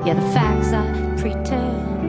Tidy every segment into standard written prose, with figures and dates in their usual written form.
Yeah, the facts I pretend.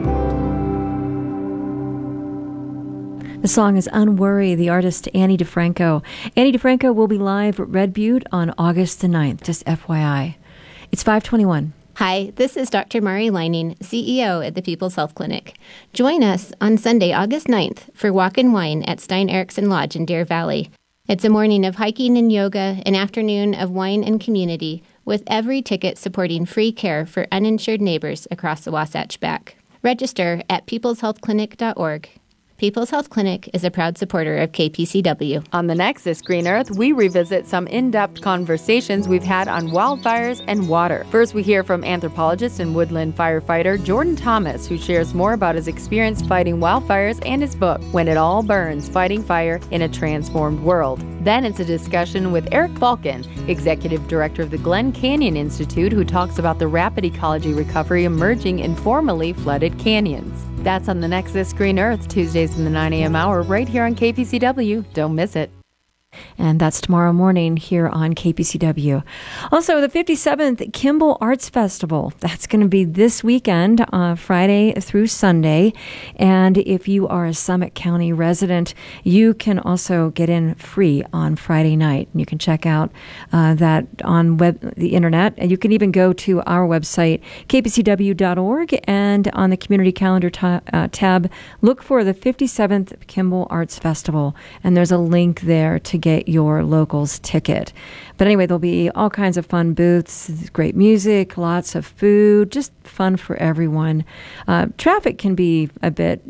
The song is Unworry, the artist Annie DeFranco. Annie DeFranco will be live at Red Butte on August the 9th, just FYI. It's 5:21. Hi, this is Dr. Mari Leining, CEO at the People's Health Clinic. Join us on Sunday, August 9th for Walk and Wine at Stein Eriksen Lodge in Deer Valley. It's a morning of hiking and yoga, an afternoon of wine and community, with every ticket supporting free care for uninsured neighbors across the Wasatch Back. Register at peopleshealthclinic.org. People's Health Clinic is a proud supporter of KPCW. On the Nexus Green Earth, we revisit some in-depth conversations we've had on wildfires and water. First, we hear from anthropologist and woodland firefighter Jordan Thomas, who shares more about his experience fighting wildfires and his book, When It All Burns, Fighting Fire in a Transformed World. Then it's a discussion with Eric Balkin, Executive Director of the Glen Canyon Institute, who talks about the rapid ecology recovery emerging in formerly flooded canyons. That's on the Nexus Green Earth, Tuesdays in the 9 a.m. hour, right here on KPCW. Don't miss it. And that's tomorrow morning here on KPCW. Also, the 57th Kimball Arts Festival. That's going to be this weekend, Friday through Sunday. And if you are a Summit County resident, you can also get in free on Friday night. And you can check out that on the internet. And you can even go to our website, kpcw.org, and on the community calendar tab, look for the 57th Kimball Arts Festival. And there's a link there to get your locals ticket. But anyway, there'll be all kinds of fun booths, great music, lots of food, just fun for everyone. Traffic can be a bit,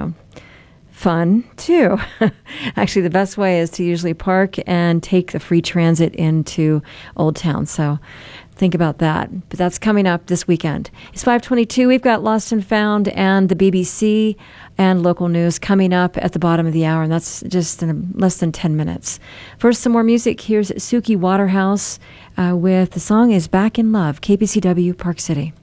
fun too. Actually, the best way is to usually park and take the free transit into Old Town. So think about that. But that's coming up this weekend. It's 5:22. We've got Lost and Found and the BBC and local news coming up at the bottom of the hour, and that's just in less than 10 minutes. First, some more music. Here's Suki Waterhouse with the song is Back in Love, KPCW, Park City.